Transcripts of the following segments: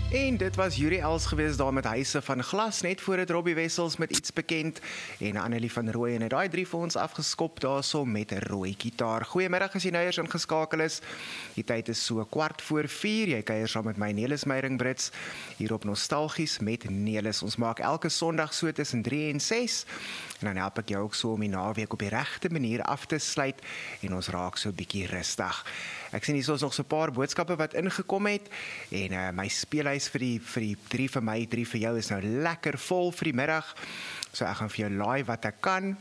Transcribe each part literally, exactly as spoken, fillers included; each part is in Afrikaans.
En dit was Yuri Els gewees daar met Huise van Glas, net voor het Robbie Wessels met Iets Bekend, en Annelie van Rooyen het daai drie vir ons afgeskop daarso met 'n rooi gitaar. Goeiemiddag as jy nou eers ingeskakel is. Die tyd is so kwart voor vier, jy kuier saam met my Nelis Meiring-Brits, hier op Nostalgies met Nelis. Ons maak elke Sondag so tussen drie en ses, en dan help ek jou ook so om die naweek op die regte manier af te sluit, en ons raak so 'n bietjie rustig. Ek sien hier is nog so 'n paar boodskappe wat ingekom het, en uh, my speelhuis vir die, vir die drie vir my, drie vir jou is nou lekker vol vir die middag, so ek gaan vir jou laai wat ek kan.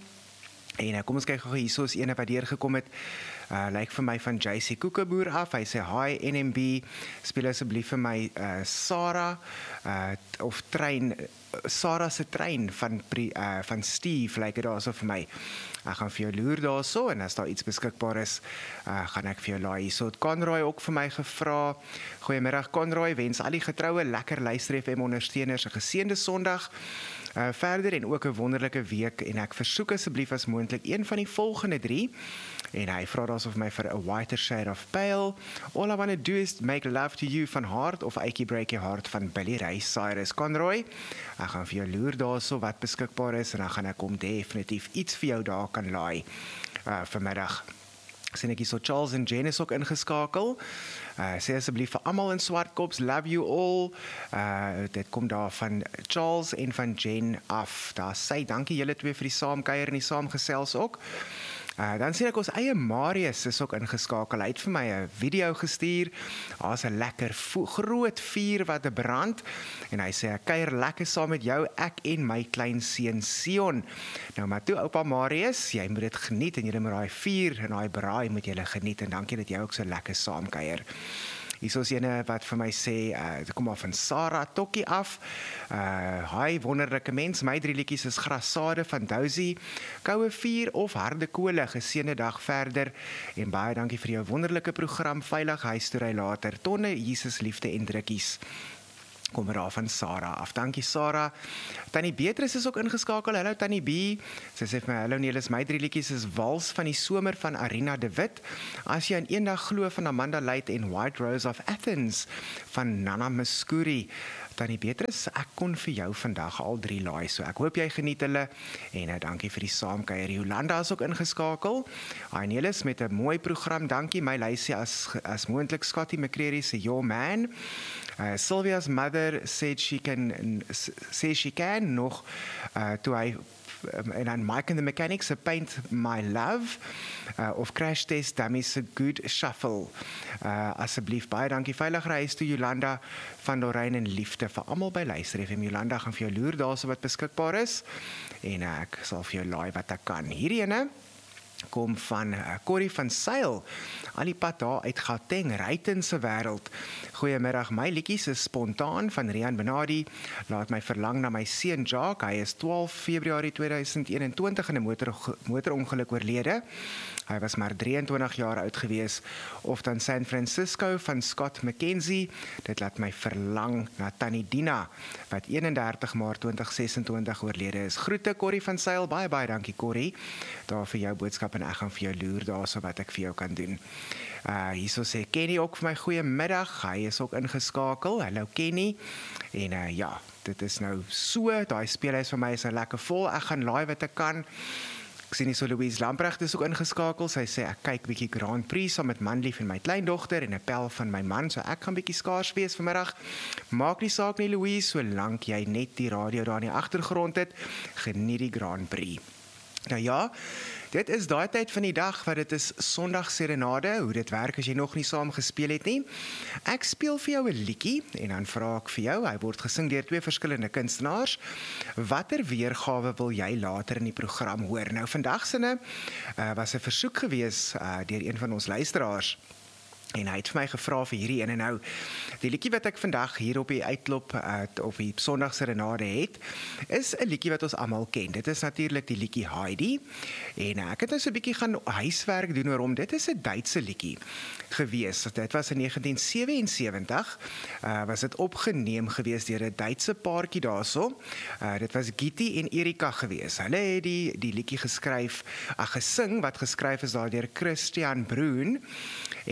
En uh, kom ons kyk gou, hier is ene wat deurgekom het, uh, lyk vir my van J C Koekeboer af. Hy sê, hi N M B, speel asseblief vir my uh, Sarah, uh, of trein, Sarah se trein van, uh, van Steve, lyk dit daar so vir my. Ek gaan vir jou loer daar so, en as daar iets beskikbaar is, uh, gaan ek vir jou laai hier. So het Conroy ook vir my gevra. Goeiemiddag Conroy, wens al die getroue lekker luister F M ondersteuners 'n geseënde Sondag uh, verder, en ook 'n wonderlike week, en ek versoek asseblief as moontlik een van die volgende drie, en hy vra daar so vir my vir A Whiter Shade of Pale, All I Wanna Do Is Make Love to You van Heart, of Achy Break Your Heart van Billy Ray Cyrus. Conroy, ek gaan vir jou loer daar so wat beskikbaar is, en dan gaan ek om definitief iets vir jou daar kan laai uh, vanmiddag. Sien ek hier so Charles en Jen is ook ingeskakel. Uh, sê asseblief vir almal in Swartkops, love you all. Uh, dit kom daar van Charles en van Jen af. Daar sê, dankie julle twee vir die saamkuier en die saamgesels ook. Uh, dan sien ek ons eie Marius is ook ingeskakel. Hy het vir my 'n video gestuur. Daar's 'n lekker groot vuur wat brand, en hy sê ek kuier lekker saam met jou, ek en my klein seun Sion. Nou maar toe oupa Marius, jy moet dit geniet, en jy moet daai vuur en daai braai moet jy geniet, en dankie dat jy ook so lekker saam kuier. Hier is ene wat vir my sê, uh, dit kom af van Sarah Tokkie af. Uh, hi, wonderlike mens, my drie liedjies is Grassade van Dousie, Koue Vuur of Harde Kole, geseënde dag verder, en baie dankie vir jou wonderlike program, veilig huis toe ry later, tonne Jesus liefde en drukkies. Kom daar van Sarah af. Dankie Sarah. Tannie Beatrice is ook ingeskakel. Hallo Tannie B. Sy sê vir my, hallo Nelis, my drie liedjies is Wals van die Somer van Arina de Wit, As jy aan eendag glo van Amanda Leite, en White Rose of Athens van Nana Muscuri. Tannie Beatrice, ek kon vir jou vandag al drie laai, so ek hoop jy geniet hulle, en uh, dankie vir die saamkuier. Jolanda is ook ingeskakel. Hi Nelis, met 'n mooi program, dankie. My lysie as, as moontlik Scotty McCreary se Your Man. Uh, Sylvia's mother said she can, says she can nog, uh, toe hy, um, en dan Mike and the Mechanics, Paint My Love, uh, of Crash Test Dummies, A Good Shuffle. Uh, asseblief, baie dankie, veilig reis toe Jolanda van Lorraine en liefde vir almal by luister F M. Jolanda gaan vir jou loer daar so wat beskikbaar is, en uh, ek sal vir jou laai wat ek kan. Hierdie ene kom van uh, Corrie van Sail, al die pad daar uit Gauteng, Ruiten se wêreld. Goeiemiddag, my liedjies is Spontaan van Rian Benadi, laat my verlang na my seun Jacques, hy is twaalf Februarie tweeduisend eenentwintig in 'n motor, motorongeluk oorlede. Hy was maar drieëntwintig jaar oud gewees. Of dan San Francisco van Scott McKenzie, dit laat my verlang na Tannie Dina, wat eenendertig Maart tweeduisend sesentwintig oorlede is. Groete Corrie van Sail, baie baie dankie Corrie, daar vir jou boodskap, en ek gaan vir jou loer daar so wat ek vir jou kan doen. Uh, hierso sê Kenny ook vir my goeiemiddag, hy is ook ingeskakel, hallo Kenny, en uh, ja, dit is nou so, daai speelhuis vir my is nou lekker vol, ek gaan laai wat ek kan. Ek sien hier so Louise Lamprecht is ook ingeskakel, sy sê ek kyk bietjie Grand Prix saam met manlief en my kleindogter en 'n pel van my man, so ek gaan bietjie skaars wees vanmiddag. Maak nie saak nie Louise, solank jy net die radio daar in die agtergrond het, geniet die Grand Prix. Nou ja, dit is daai tyd van die dag wat dit is Sondag Serenade, hoe dit werk as jy nog nie saam gespeel het nie. Ek speel vir jou 'n liedjie, en dan vra ek vir jou, hy word gesing deur twee verskillende kunstenaars, watter weergawe wil jy later in die program hoor? Nou vandag sinne uh, was 'n versoek gewees uh, deur een van ons luisteraars, en hy het vir my gevra vir hierdie ene. Nou, die liedjie wat ek vandag hier op die uitklop, uh, op die Sondag Serenade het, is 'n liedjie wat ons almal ken. Dit is natuurlik die liedjie Heidi, en uh, ek het nou so 'n bietjie gaan huiswerk doen oor hom. Dit is 'n Duitse liedjie gewees. Dit was in negentien sewensewentig, uh, was dit opgeneem gewees deur 'n Duitse paartjie daarso. Uh, dit was Gitti en Erika gewees. Hulle het die, die liedjie geskryf, ag gesing, wat geskryf is daar deur Christian Bruhn, en uh, toe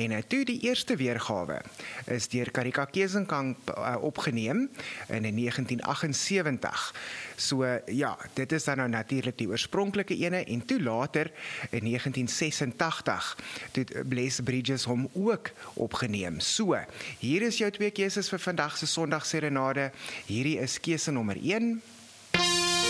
die eerste weergawe is deur Karika Kesenkamp uh, opgeneem in negentien aggensewentig. So ja, dit is dan nou natuurlik die oorspronklike ene en toe later in negentien sesentagtig toe Bless Bridges hom ook opgeneem. So, hier is jou twee keuses vir vandag se Sondagserenade. Hierdie is keuse nommer een.